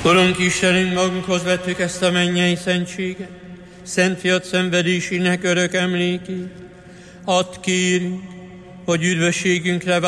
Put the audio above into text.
Urunk Istenünk, magunkhoz vettük ezt a mennyei szentséget, Szent Fiad szenvedésének örök emlékét. Add, kérünk, hogy üdvösségünkre